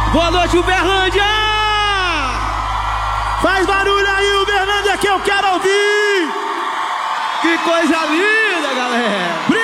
Boa noite, Uberlândia! Faz barulho aí, Uberlândia, que eu quero ouvir! Que coisa linda, galera!